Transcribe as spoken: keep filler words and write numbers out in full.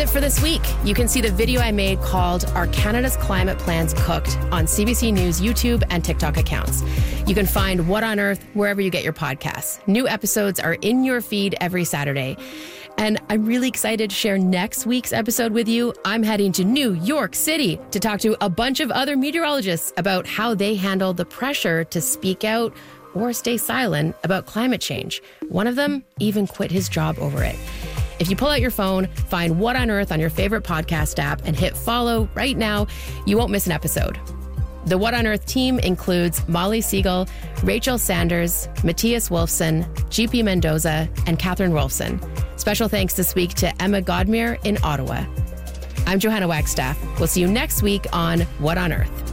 it for this week. You can see the video I made called Are Canada's Climate Plans Cooked on C B C News YouTube and TikTok accounts. You can find What on Earth wherever you get your podcasts. New episodes are in your feed every Saturday. And I'm really excited to share next week's episode with you. I'm heading to New York City to talk to a bunch of other meteorologists about how they handle the pressure to speak out or stay silent about climate change. One of them even quit his job over it. If you pull out your phone, find What on Earth on your favorite podcast app and hit follow right now, you won't miss an episode. The What on Earth team includes Molly Siegel, Rachel Sanders, Matthias Wolfson, G P Mendoza, and Catherine Rolfson. Special thanks this week to Emma Godmere in Ottawa. I'm Johanna Wagstaff. We'll see you next week on What on Earth.